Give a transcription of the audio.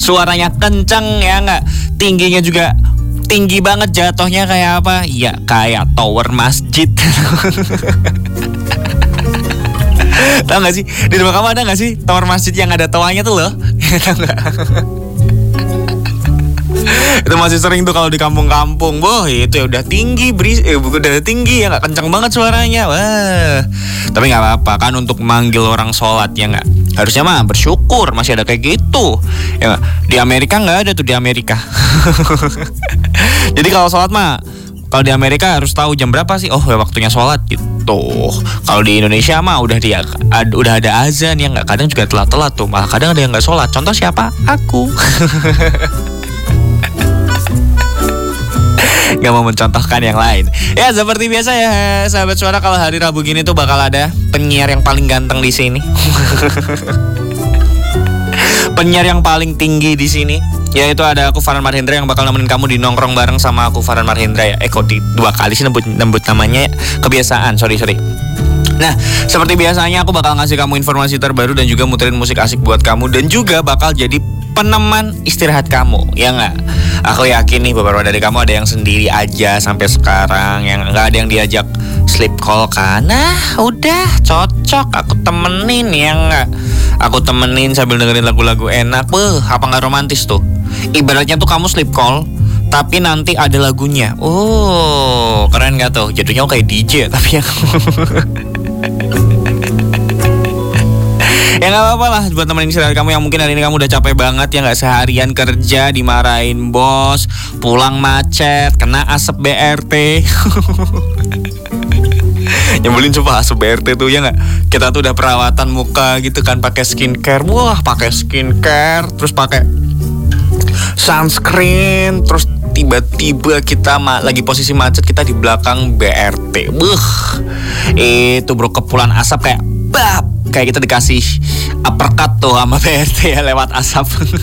Suaranya kenceng ya nggak? Tingginya juga tinggi banget, jatuhnya kayak apa? Ya kayak tower masjid. Tahu nggak sih? Di rumah kamu ada nggak sih tower masjid yang ada toanya tuh loh? Tahu nggak? Itu masih sering tuh kalau di kampung-kampung. Wah itu ya udah tinggi, udah tinggi ya nggak, kencang banget suaranya. Wah. Tapi nggak apa-apa kan untuk manggil orang sholat ya nggak. Harusnya mah bersyukur masih ada kayak gitu. Ya gak? Di Amerika nggak ada tuh di Amerika. Jadi kalau sholat mah, kalau di Amerika harus tahu jam berapa sih. Oh ya waktunya sholat gitu. Kalau di Indonesia mah udah ada azan ya nggak. Kadang juga telat-telat tuh. Malah kadang ada yang nggak sholat. Contoh siapa? Aku. Gak mau mencontohkan yang lain. Ya seperti biasa ya sahabat suara, kalau hari Rabu gini tuh bakal ada penyiar yang paling ganteng di sini. Penyiar yang paling tinggi di sini, yaitu ada aku Farhan Marhendra yang bakal nemenin kamu di nongkrong bareng sama aku Farhan Marhendra ya. Kok dua kali sih nembut namanya, kebiasaan, sorry. Nah, seperti biasanya aku bakal ngasih kamu informasi terbaru dan juga muterin musik asik buat kamu, dan juga bakal jadi peneman istirahat kamu, ya nggak? Aku yakin nih beberapa dari kamu ada yang sendiri aja sampai sekarang, yang nggak ada yang diajak sleep call kan? Nah, udah cocok, aku temenin ya nggak? Aku temenin sambil dengerin lagu-lagu enak. Apa nggak romantis tuh? Ibaratnya tuh kamu sleep call, tapi nanti ada lagunya. Oh, keren nggak tuh? Jatuhnya kayak DJ tapi yang ya gak apa-apa lah buat temenin istirahat kamu yang mungkin hari ini kamu udah capek banget ya gak, seharian kerja dimarahin bos, pulang macet, kena asap BRT. Nyebelin coba asap BRT tuh ya gak. Kita tuh udah perawatan muka gitu kan, pakai skincare. Wah pakai skincare, terus pakai sunscreen, terus tiba-tiba kita lagi posisi macet, kita di belakang BRT. Itu bro, kepulan asap kayak bab, kayak kita dikasih uppercut tuh sama BRT ya lewat asap.